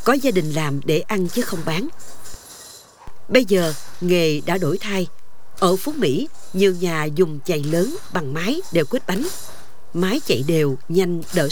có gia đình làm để ăn chứ không bán. Bây giờ nghề đã đổi thay. Ở Phú Mỹ, nhiều nhà dùng chày lớn bằng máy đều quết bánh. Máy chạy đều, nhanh, đỡ